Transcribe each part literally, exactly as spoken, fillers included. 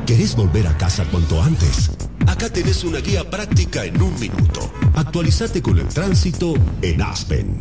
¿Querés volver a casa cuanto antes? Acá tenés una guía práctica en un minuto. Actualizate con el tránsito en Aspen.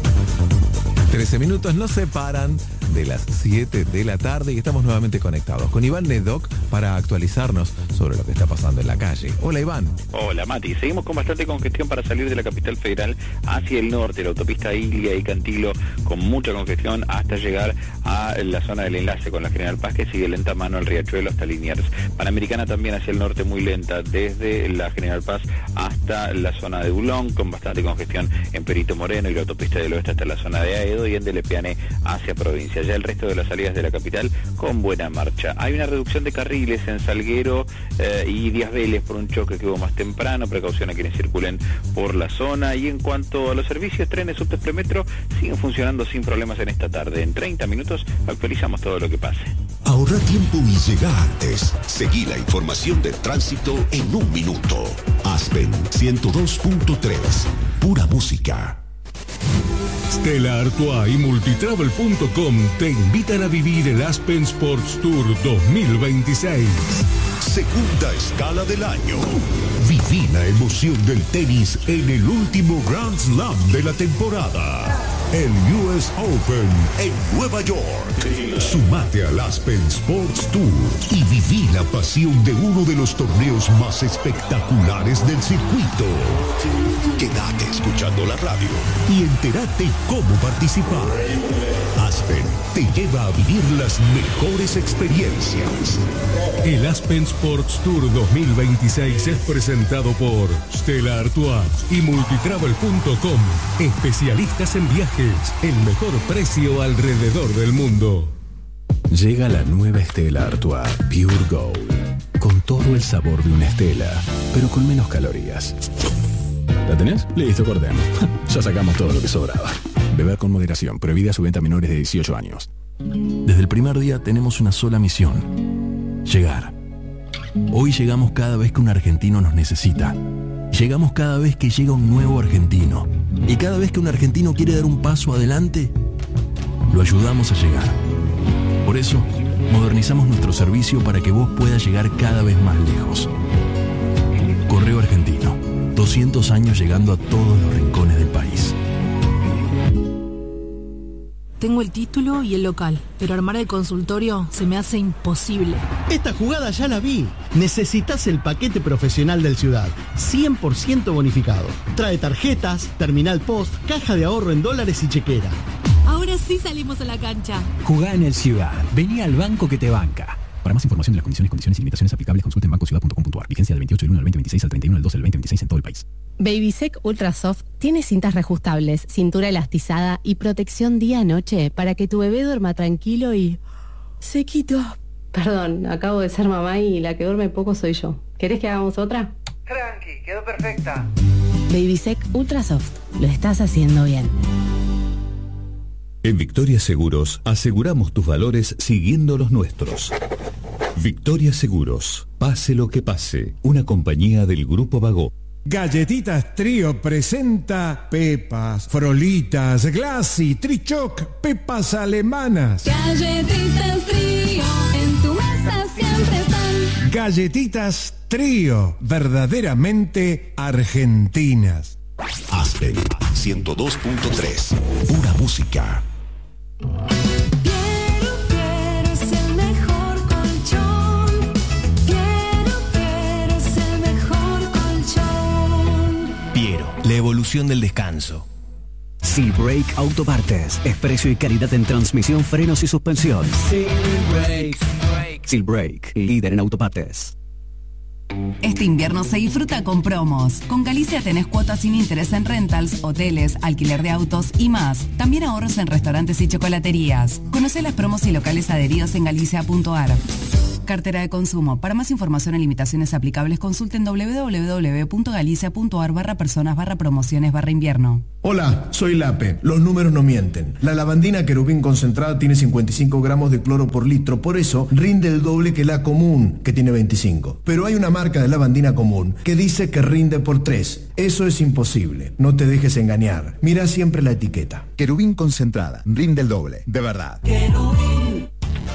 trece minutos nos separan de las siete de la tarde y estamos nuevamente conectados con Iván Nedoc para actualizarnos sobre lo que está pasando en la calle. Hola, Iván. Hola, Mati. Seguimos con bastante congestión para salir de la capital federal hacia el norte, la autopista Ilia y Cantilo, con mucha congestión hasta llegar a la zona del enlace con la General Paz, que sigue lenta mano al Riachuelo hasta Liniers. Panamericana también hacia el norte muy lenta, desde la General Paz hasta la zona de Bulón, con bastante congestión en Perito Moreno, y la autopista del oeste hasta la zona de Aedo y en Delepiane hacia provincia. Ya el resto de las salidas de la capital con buena marcha. Hay una reducción de carriles en Salguero eh, y Díaz Vélez por un choque que hubo más temprano. Precaución a quienes circulen por la zona. Y en cuanto a los servicios, trenes, subtes, premetro siguen funcionando sin problemas en esta tarde. En treinta minutos actualizamos todo lo que pase. Ahorra tiempo y llega antes. Seguí la información del tránsito en un minuto. Aspen ciento dos punto tres. Pura música. Stella Artois y Multitravel punto com te invitan a vivir el Aspen Sports Tour dos mil veintiséis. Segunda escala del año. Viví la emoción del tenis en el último Grand Slam de la temporada. El U S Open en Nueva York. Sumate al Aspen Sports Tour y viví la pasión de uno de los torneos más espectaculares del circuito. Quédate escuchando la radio y entérate cómo participar. Aspen te lleva a vivir las mejores experiencias. El Aspen Sports Tour dos mil veintiséis es presentado por Stella Artois y Multitravel punto com. Especialistas en viajes. El mejor precio alrededor del mundo. Llega la nueva Stella Artois Pure Gold. Con todo el sabor de una Stella, pero con menos calorías. ¿La tenés? Listo, cortemos. Ya sacamos todo lo que sobraba. Beber con moderación. Prohibida su venta a menores de dieciocho años. Desde el primer día tenemos una sola misión. Llegar. Hoy llegamos cada vez que un argentino nos necesita. Llegamos cada vez que llega un nuevo argentino. Y cada vez que un argentino quiere dar un paso adelante, lo ayudamos a llegar. Por eso, modernizamos nuestro servicio para que vos puedas llegar cada vez más lejos. Correo Argentino. doscientos años llegando a todos los rincones del país. Tengo el título y el local, pero armar el consultorio se me hace imposible. Esta jugada ya la vi. Necesitas el paquete profesional del Ciudad, cien por ciento bonificado. Trae tarjetas, terminal post, caja de ahorro en dólares y chequera. Ahora sí salimos a la cancha. Jugá en el Ciudad. Vení al banco que te banca. Para más información de las condiciones, condiciones y limitaciones aplicables, consulte en banco ciudad punto com punto a r. Vigencia del veintiocho del uno del veinte veintiséis al treinta y uno del doce del veinte veintiséis en todo el país. Babysec Ultra Soft tiene cintas reajustables, cintura elastizada y protección día-noche para que tu bebé duerma tranquilo y... sequito. Perdón, acabo de ser mamá y la que duerme poco soy yo. ¿Querés que hagamos otra? Tranqui, quedó perfecta. Babysec Ultra Soft. Lo estás haciendo bien. En Victoria Seguros aseguramos tus valores siguiendo los nuestros. Victoria Seguros, pase lo que pase, una compañía del Grupo Bagó. Galletitas Trío presenta Pepas, Frolitas, Glassy, Trichoc, Pepas alemanas. Galletitas Trío, en tu mesa siempre están. Galletitas Trío, verdaderamente argentinas. Aspen ciento dos punto tres. Pura música. Quiero, quiero es el mejor colchón. Quiero, quiero es el mejor colchón. Piero, la evolución del descanso. Sealbrake Autopartes es precio y calidad en transmisión, frenos y suspensión. Sealbrake. Sealbrake, líder en autopartes. Este invierno se disfruta con promos. Con Galicia tenés cuotas sin interés en rentals, hoteles, alquiler de autos y más. También ahorros en restaurantes y chocolaterías. Conocé las promos y locales adheridos en galicia punto a r. Cartera de consumo. Para más información y limitaciones aplicables, consulten doble u doble u doble u punto galicia punto a r barra personas barra promociones barra invierno. Hola, soy Lape. Los números no mienten. La lavandina Querubín concentrada tiene cincuenta y cinco gramos de cloro por litro, por eso rinde el doble que la común, que tiene veinticinco. Pero hay una marca de lavandina común que dice que rinde por tres. Eso es imposible. No te dejes engañar. Mira siempre la etiqueta. Querubín concentrada, rinde el doble, de verdad. Querubín.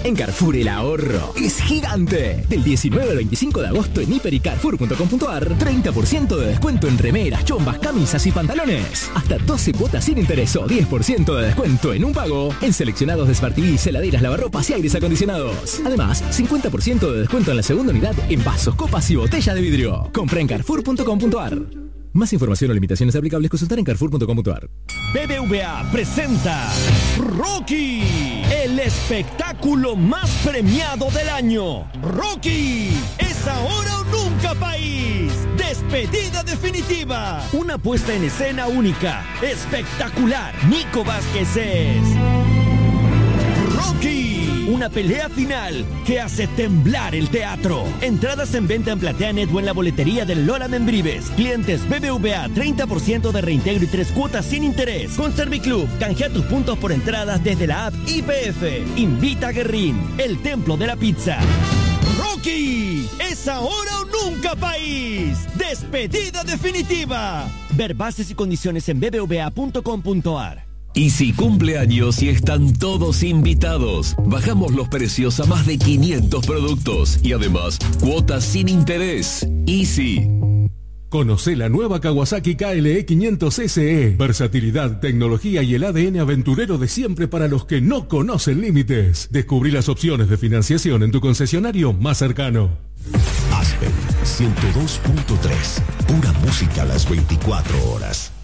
En Carrefour el ahorro es gigante. Del diecinueve al veinticinco de agosto en hiper y carrefour punto com punto ar, treinta por ciento de descuento en remeras, chombas, camisas y pantalones. Hasta doce cuotas sin interés o diez por ciento de descuento en un pago en seleccionados de Smart T V, heladeras, lavarropas y aires acondicionados. Además, cincuenta por ciento de descuento en la segunda unidad en vasos, copas y botellas de vidrio. Compra en carrefour punto com punto ar. Más información o limitaciones aplicables consultar en carrefour punto com punto ar. B B V A presenta Rocky, el espectáculo más premiado del año. Rocky, es ahora o nunca, país. Despedida definitiva. Una puesta en escena única, espectacular. Nico Vázquez es Rocky, una pelea final que hace temblar el teatro. Entradas en venta en PlateaNet o en la boletería del Lola Membrives. Clientes B B V A, treinta por ciento de reintegro y tres cuotas sin interés. Con Serviclub, canjea tus puntos por entradas desde la app I P F. Invita a Guerrín, el templo de la pizza. Rocky, es ahora o nunca, país. Despedida definitiva. Ver bases y condiciones en b b v a punto com punto ar. Easy cumple años y están todos invitados. Bajamos los precios a más de quinientos productos y además cuotas sin interés. Easy. Conoce la nueva Kawasaki K L E quinientos S E. Versatilidad, tecnología y el A D N aventurero de siempre para los que no conocen límites. Descubrí las opciones de financiación en tu concesionario más cercano. Aspen ciento dos punto tres. Pura música a las veinticuatro horas.